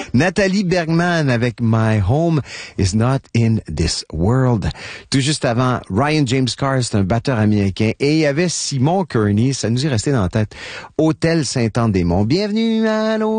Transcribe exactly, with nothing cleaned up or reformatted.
Nathalie Bergman avec My Home is Not in This World. Tout juste avant, Ryan James Carr, c'est un batteur américain. Et il y avait Simon Kearney, ça nous est resté dans la tête. Hôtel Saint-Anne-des-Monts. Bienvenue à nos